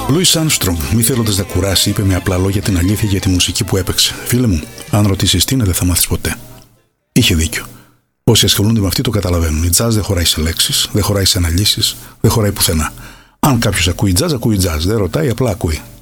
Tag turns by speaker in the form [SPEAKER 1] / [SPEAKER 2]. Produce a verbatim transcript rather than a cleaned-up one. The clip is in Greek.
[SPEAKER 1] Louis Armstrong, μη θέλοντας να κουράσει, είπε με απλά λόγια την αλήθεια για τη μουσική που έπαιξε. Φίλε μου, αν ρωτήσεις τι είναι, δεν θα μάθεις ποτέ. Είχε δίκιο. Όσοι ασχολούνται με αυτή το καταλαβαίνουν. Η jazz δεν χωράει σε λέξεις, δεν χωράει σε αναλύσεις, δεν χωράει πουθενά. Αν κάποιος ακούει jazz, ακούει jazz. Δεν ρωτάει, απλά ακούει.